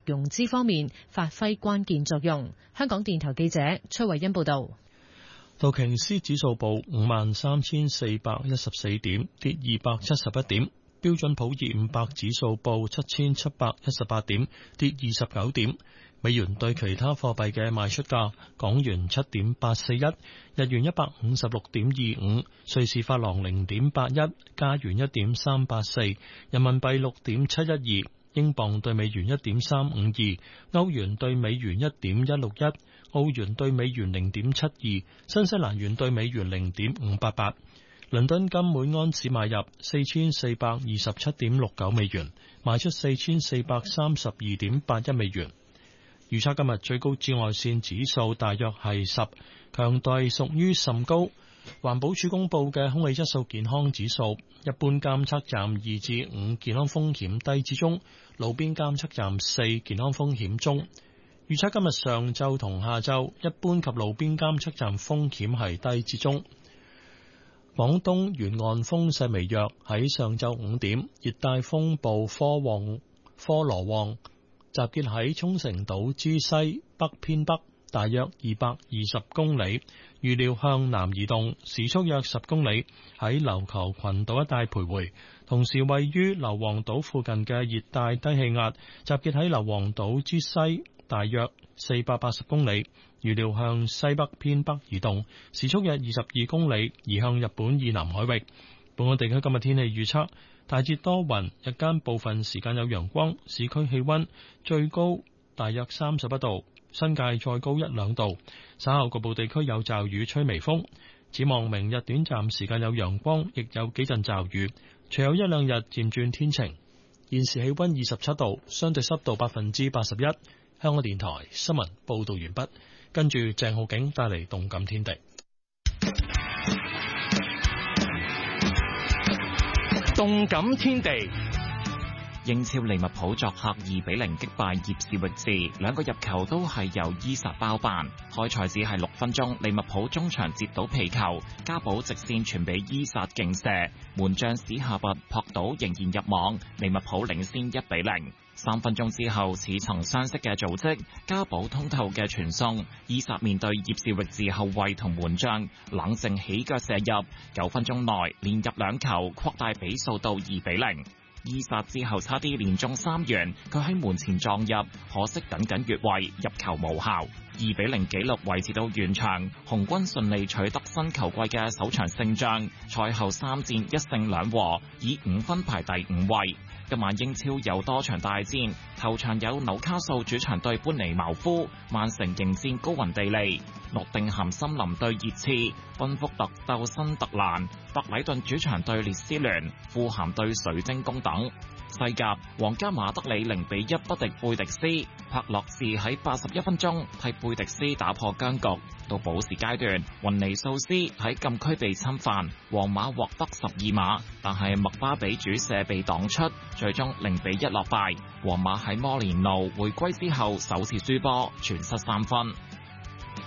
融資方面發揮關鍵作用。香港電台記者崔慧欣報道。 道瓊斯指數報53,414點，跌271點。標準普爾500指數報7,718點，跌29點。美元對其他貨幣嘅賣出價：港元7.841，日元156.25，瑞士法郎0.81，加元1.384，人民幣6.712，英鎊對美元1.352，歐元對美元1.161，澳元對美元0.72，新西蘭元對美元0.588。倫敦金每盎司買入4427.69美元，賣出4432.81美元。預測今日最高紫外線指數大約係10，強度屬於甚高。環保署公布嘅空氣質素健康指數，一般監測站2至5，健康風險低至中；路邊監測站4，健康風險中。預測今日上晝同下晝，一般及路邊監測站風險係低至中。廣東沿岸風勢微弱，喺上晝5點，熱帶風暴科羅旺集結喺沖繩島之西北偏北，大約220公里，預料向南移動，時速約10公里，喺琉球群島一帶徘徊。同時位於硫磺島附近嘅熱帶低氣壓集結喺硫磺島之西，大約480公里，預料向西北偏北移動，時速約22公里，移向日本以南海域。本港地區今日天氣預測。大致多雲，日間部分時間有陽光，市區氣溫最高大約31度，新界再高1-2度。稍後局部地區有驟雨，吹微風。展望明日短暫時間有陽光，亦有幾陣驟雨，隨後1-2日漸轉天晴。現時氣溫27度，相對濕度81%。香港電台新聞報道完畢，跟住鄭浩景帶嚟動感天地。 動感天地， 英超利物浦作客2-0擊敗葉士域治，兩個入球都係由伊薩包辦。開賽只係6分鐘，利物浦中場接到皮球，加寶直線傳俾伊薩勁射，門將史夏拔撲倒仍然入網，利物浦領先1-0。3分鐘之後，似曾相識嘅組織，加寶通透嘅傳送，伊薩面對葉士域治後衛同門將，冷靜起腳射入，9分鐘內連入2球，擴大比數到2-0。伊薩之後差啲連中3元，佢喺門前撞入，可惜僅僅越位，入球無效。2-0紀錄維持到完場，紅軍順利取得新球季嘅首場勝仗。賽後3戰1勝2和，以5分排第5位。今晚英超有多場大戰，頭場有紐卡素主場對般尼茅夫，曼城迎戰高雲地利，諾定咸森林對熱刺，賓福特鬥新特蘭，白禮頓主場對列斯聯，富咸對水晶宮等。西甲，皇家馬德里0-1不敵貝迪斯，柏洛士喺81分鐘替貝迪斯打破僵局。到補時階段，雲尼素斯喺禁區被侵犯，皇馬獲得12碼，但係麥巴比主射被擋出，最終0-1落敗。皇馬喺摩連奴回歸之後首次輸波，全失3分。